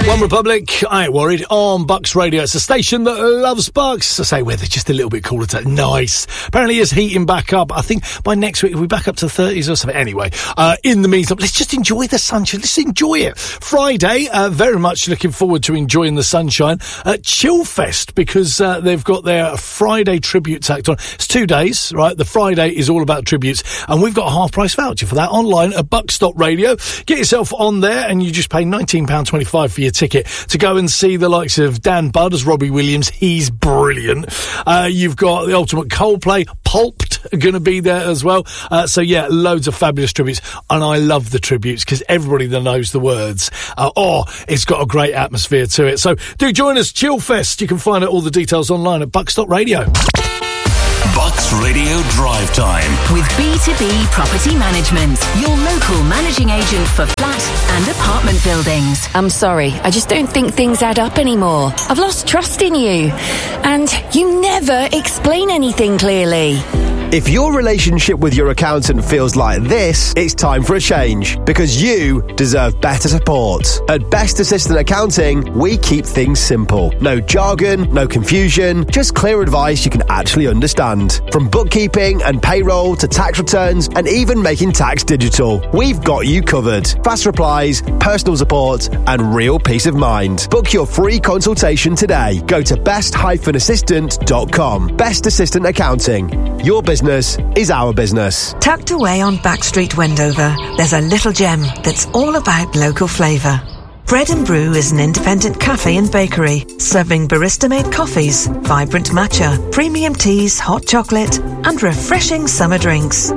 One Republic, I ain't worried, on Bucks Radio. It's a station that loves Bucks. I say weather just a little bit cooler today. Nice. Apparently it's heating back up. I think by next week we'll be back up to the 30s or something. Anyway, in the meantime, let's just enjoy the sunshine. Let's enjoy it. Friday, very much looking forward to enjoying the sunshine at Chillfest, because they've got their Friday tribute tacked on. It's 2 days, right? The Friday is all about tributes, and we've got a half-price voucher for that online at bucks.radio. Get yourself on there, and you just pay £19.25 for your ticket to go and see the likes of Dan Budd as Robbie Williams. He's brilliant. You've got the Ultimate Coldplay, Pulped, are going to be there as well. So yeah, loads of fabulous tributes, and I love the tributes because everybody that knows the words, it's got a great atmosphere to it. So do join us, Chillfest. You can find out all the details online at bucks.radio. Bucks Radio Drive Time with B2B Property Management, your local managing agent for flat and apartment buildings. I'm sorry, I just don't think things add up anymore. I've lost trust in you, and you never explain anything clearly. If your relationship with your accountant feels like this, it's time for a change, because you deserve better support. At Best Assistant Accounting, we keep things simple. No jargon, no confusion, just clear advice you can actually understand. From bookkeeping and payroll to tax returns and even making tax digital, we've got you covered. Fast replies, personal support and real peace of mind. Book your free consultation today. Go to best-assistant.com. Best Assistant Accounting. Your business is our business. Tucked away on Backstreet, Wendover, there's a little gem that's all about local flavour. Bread and Brew is an independent cafe and bakery, serving barista-made coffees, vibrant matcha, premium teas, hot chocolate, and refreshing summer drinks.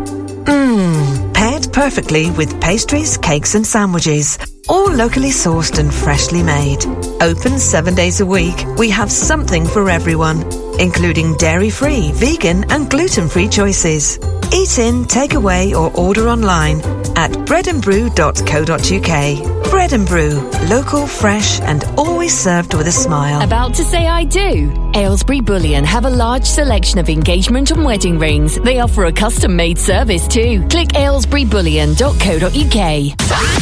Paired perfectly with pastries, cakes and sandwiches, all locally sourced and freshly made. Open 7 days a week, we have something for everyone, including dairy-free, vegan and gluten-free choices. Eat in, take away or order online at breadandbrew.co.uk. Bread and Brew, local, fresh and always served with a smile. About to say I do? Aylesbury Bullion have a large selection of engagement and wedding rings. They offer a custom-made service too. Click aylesburybullion.co.uk.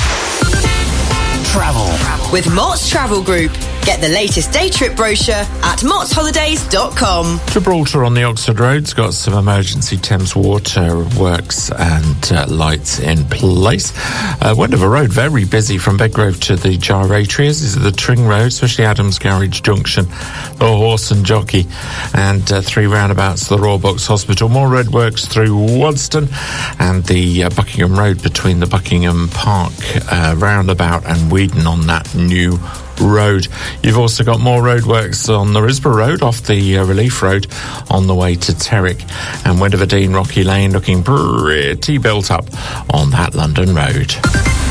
Travel with Mott's Travel Group. Get the latest day trip brochure at mottsholidays.com. Gibraltar on the Oxford Road's got some emergency Thames water works and lights in place. Wendover Road, very busy from Bedgrove to the Gyratory. This is the Tring Road, especially Adams Garage Junction, the Horse and Jockey, and 3 roundabouts to the Royal Box Hospital. More roadworks through Wadston and the Buckingham Road between the Buckingham Park roundabout and Weedon on that new road. You've also got more roadworks on the Risborough Road off the Relief Road on the way to Terrick, and Wendover Dean Rocky Lane looking pretty built up on that London road.